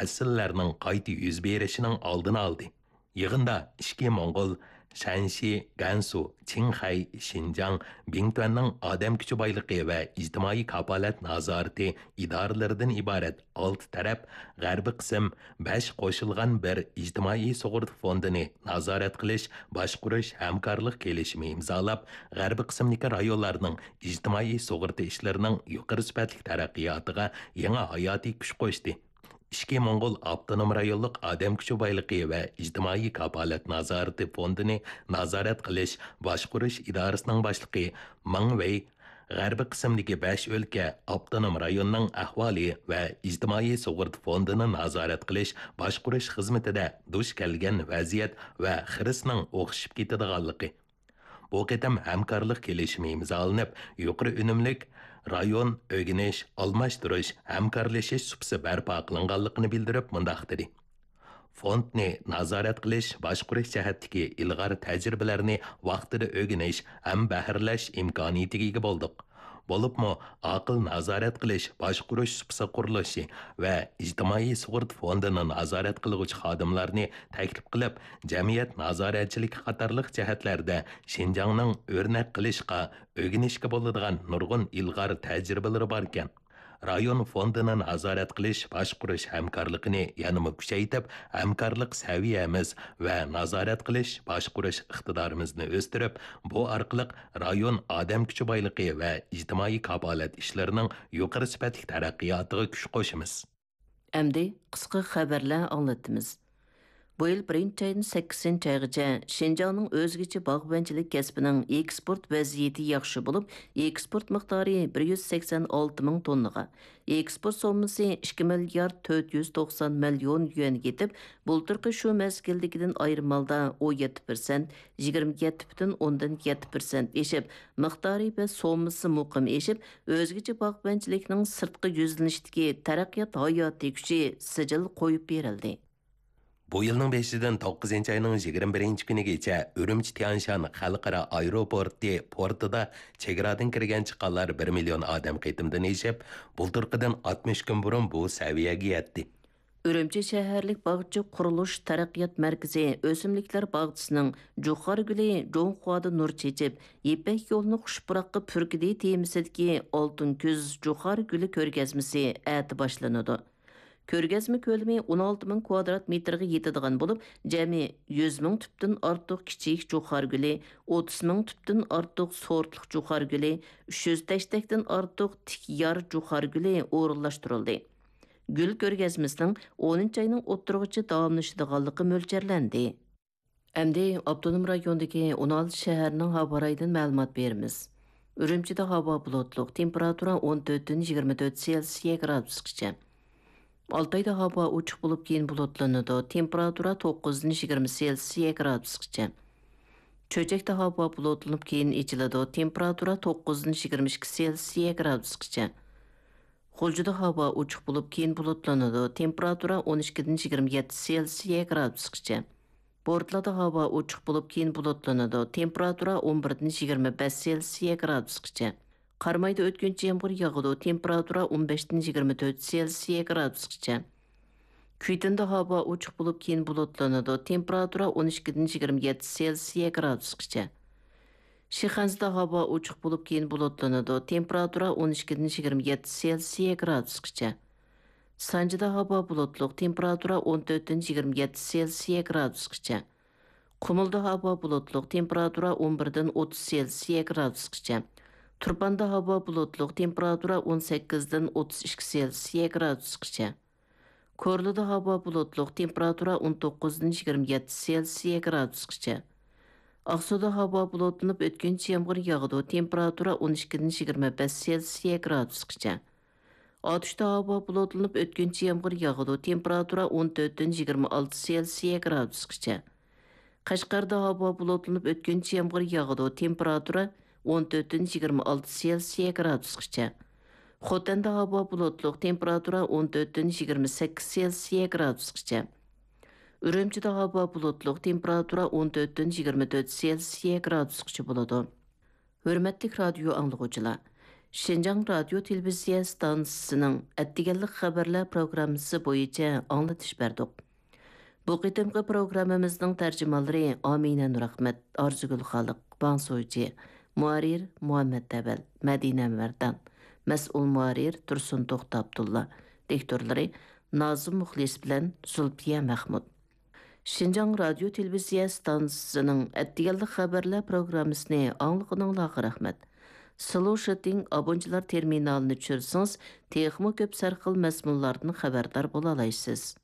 мәселелерінің қайта yüz berişinin aldını aldı. Yığında iki Moğol, Shanxi, Gansu, Qinghai, Xinjiang, Bingtuanның адам күчі байлығы və ictimai kapalat nazareti idarələrdən ibarət 6 tərəf Ғərbi qism 5 qoşulğan bir ictimai sug'urta fondini nazorat qilish, boshqarish hamkorlik kelishimi imzolab, Ғərbi qismdagi rayonlarning ijtimoiy sug'urta ishlarining yuqori sifatli taraqqiyotiga yangi hayotiy kuch qo'shdi. İki Moğol Avtonom rayonluq adam kuchi boyligi va ijtimoiy kapolat nazorati fondini nazorat qilish, boshqarish idorasining boshlig'i Mang Wei G'arbiy qismdagi 5 o'lka avtonom rayonning ahvoli va ijtimoiy sug'urta fondini nazorat qilish, boshqarish xizmatida duch kelgan vaziyat va xirisning o'xshib ketadiganligi. Bu qitim hamkorlik kelishimi imzolanib, yuqori unumlik rayon o'g'inish, almashtirish, hamkorlashish supsi barpo qilinganligini bildirib mundaq dedi. Fondni nazorat qilish, boshqarish jihatdagi ilg'or tajribalarni vaqtida o'rganish ham bahrlash imkoniyatiga ega bo'ldik. Bo'libmi, aql nazorat qilish, boshqarish supsi qurilishi va ijtimoiy sug'urta fondini nazorat qiluvchi xodimlarni taklif qilib, jamiyat nazoratchiligi qatorliq jihatlarda Xinjiangning o'rnak qilishga, o'rganishga bo'ladigan nurg'un ilg'or tajribalari bor ekan. Rayon fondini nazorat qilish, boshqarish hamkorligini yanada kuchaytirib, hamkorlik saviyamiz va nazorat qilish, boshqarish iqtidorimizni o'stirib, bu orqali rayon odam kuchi boyligi va ijtimoiy kapolat ishlarining yuqori sifatli taraqqiyotiga kuch qo'shamiz. Endi qisqa xabarlar anglatamiz. Bu yil 1-aydan 8-aygacha Şinjanның o'zgacha bog'bonchilik kasbining eksport vaziyati yaxshi bo'lib, eksport miqdori 186 ming tonnaga, eksport sommasi 2 milliard 490 million yuan yetib, bulturqi shu mezgildagidan ayrimalda 17%, 27,7% eşib, miqdori va sommasi muqim eşib, o'zgacha bog'bonchilikning sirtqi yuzlanishdagi taraqqiyot hayotiy kuchi sijil qo'yib berildi. Bu yılның 5-dən 9-cı ayının 21-ci günügacha Ürümçi Tianshan xalqaro aeroporti portida chegaradan kirgan chiqqanlar 1 million odam qaytimdan eshib, bulturqidan 60 kun burun bu saviyaga yetdi. Ürümçi şəhərlik bağçı quruluş taraqqiyot mərkəzi ösümliklər bağçısının Joxar gülü Jonxuada nur çeçib, Yepək yolunu xuşpuraqqa pürkidi temisidiki Altın Küz Joxar gülü körgəzmisi əti başlanıdı. Körgəzmə kölümü 16 min kvadrat metrga yetadigan bo'lib, jami 100 ming tüpdən ortiq kichik Joxar gülü, 30 ming tüpdən ortiq sortliq Joxar gülü, 300 təşdəkdən ortiq tik yar Joxar gülü o'rinlashtirildi. Gül körgəzməsinin 10 ayının o'ttirg'icha davomlashadiganligi mo'ljallandı. Endi avtonom rayondagi 16 shaharning havo rayidan ma'lumot beramiz. Ürümchida havo bulutliq, temperatura 14-24 Selsiya gradusgacha. Altayda havo ochiq bo'lib keyin bulutlanadi, temperatura 9-20 Selsiya gradusgacha. Cho'chakda havo bulutlanib keyin ichiladi, temperatura 9-22 Selsiya gradusgacha. Xuljuda havo ochiq bo'lib keyin bulutlanadi, temperatura 12-27 Selsiya gradusgacha. Portlarda havo ochiq bo'lib keyin bulutlanadi, temperatura 11-25 Selsiya gradusgacha. Qarmayda o'tkinchi yomg'ir yog'adi, temperatura 15-24 Selsiya gradusgacha. Kuytinda havo ochiq bo'lib keyin bulutlanadi, temperatura 12-27 Selsiya gradusgacha. Şixanzda havo ochiq bo'lib keyin bulutlanadi, temperatura 12-27 Selsiya gradusgacha. Sanjida havo bulutliq, temperatura 14-27 Selsiya gradusgacha. Qumulda havo bulutliq, temperatura 11-30 Selsiya gradusgacha. Turpanda havo bulutliq, temperatura 18-32 Selsiya gradusgacha. Korluda havo bulutliq, temperatura 19-27 Selsiya gradusgacha. Aqsuda havo bulutlanib o'tkinchi yomg'ir yog'adi, temperatura 12-25 Selsiya gradusgacha. Otishda havo bulutlanib o'tkinchi yomg'ir yog'adi, temperatura 14-26 Selsiya gradusgacha. Qashqarda havo bulutlanib o'tkinchi yomg'ir yog'adi, temperatura 14-26 Selsiya gradusgacha. Xotanda havo bulutliq, temperatura 14-28 Selsiya gradusgacha. Ürümchida havo bulutliq, temperatura 14-24 Selsiya gradusgacha bo'ladi. Hurmatli radio anglovchilar, Шинжаң радио телевизия станциясының әттігенлік хабарлар программасы бойынша аңлатыш бердік. Bu qitimqi programmamizning tarjimalari Amina Nurahmat, Arzugul Xaliq, Bangsuychi, Muarir Muhammad Tabal, Madina Mardan, Mas'ul Muarir Tursun To'xta Abdulla, diktorlari Nazım Muxlis bilan Zulfiya Mahmud. Шинжаң радио телевизия станциясының әттігенлік хабарлар программасыны аңлығыныңларға рахмет. Слушатың абончылар терминалını çürсіңіз, texmo köp sarqıl məzmunlardan xəbərdar bola alaysiz.